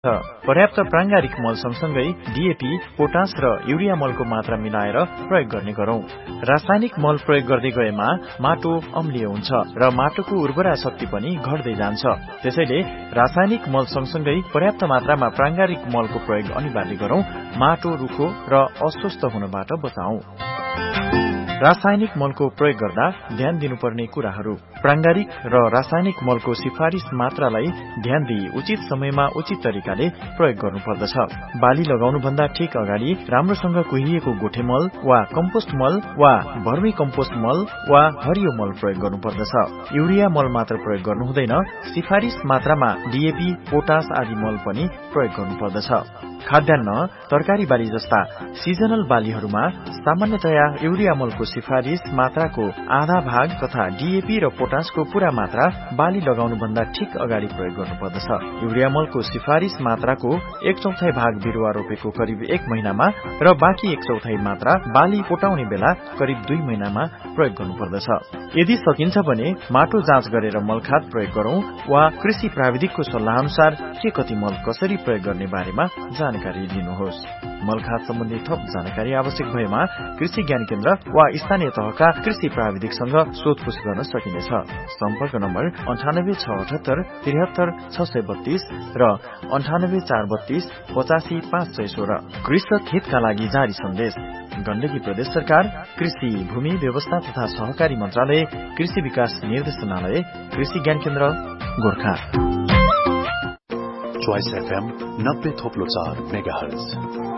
पर्याप्त प्राङ्गारिक मल सँगसँगै डीएपी, पोटास र युरिया मलको मात्रा मिलाएर प्रयोग गर्ने गरौं। रासायनिक मल प्रयोग गर्दै गएमा माटो अम्लीय हुन्छ र माटोको उर्वरा शक्ति पनि घट्दै जान्छ। त्यसैले रासायनिक मल सँगसँगै पर्याप्त मात्रामा प्राङ्गारिक मलको प्रयोग अनिवार्य गरौं। माटो रुखो र अस्वस्थ हुनबाट बचाऊ। रासायनिक मलको प्रयोग गर्दा ध्यान दिनुपर्ने कुराहरू। प्राङ्गारिक र रासायनिक मलको सिफारिस मात्रालाई ध्यान दिई उचित समयमा उचित तरिकाले प्रयोग गर्नुपर्दछ। बाली लगाउनुभन्दा ठिक अगाडि राम्रोसँग कुहिएको गोठे मल वा कम्पोस्ट मल वा भर्मी कम्पोस्ट मल वा हरियो मल प्रयोग गर्नुपर्दछ। युरिया मल मात्र प्रयोग गर्नु हुँदैन। सिफारिस मात्रामा डीएपी, पोटास आदि मल पनि प्रयोग गर्नुपर्दछ। खाद्यान्न, तरकारी बाली जस्ता सिजनल बालीहरूमा सामान्यतया युरिया मलको सिफारिस मात्राको आधा भाग तथा डीएपी र पोटासको पूरा मात्रा बाली लगाउनुभन्दा ठिक अगाडि प्रयोग गर्नुपर्दछ। युरिया मलको सिफारिस मात्राको 1/4 भाग बिरुवा रोपेको करिब 1 महिनामा र बाँकी 1/4 मात्रा बाली पोटाउने बेला करिब 2 महिनामा प्रयोग गर्नुपर्दछ। यदि सकिन्छ भने माटो जाँच गरेर मलखाद प्रयोग गरौं वा कृषि प्राविधिकको सल्लाह अनुसार के कति मल कसरी प्रयोग गर्ने बारेमा जानकारी लिनुहोस्। मलखाद सम्बन्धी थप जानकारी आवश्यक भएमा कृषि ज्ञान केन्द्र वा स्थानीय तहका कृषि प्राविधिकसँग सोधपुछ गर्न सकिनेछ। सम्पर्क नम्बर 9867 73 632 र 9843 85 516। कृषक हितका लागि जारी सन्देश। गण्डकी प्रदेश सरकार, कृषि भूमि व्यवस्था तथा सहकारी मन्त्रालय, कृषि विकास निर्देशनालय, कृषि ज्ञान केन्द्र, गोर्खा। Choice FM 90.4 megahertz.